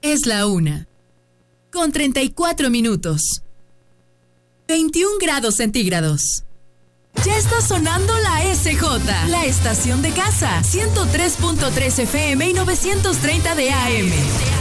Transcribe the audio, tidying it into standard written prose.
Es la 1:34. 21 grados centígrados. Ya está sonando la SJ, la estación de casa, 103.3 FM y 930 de AM.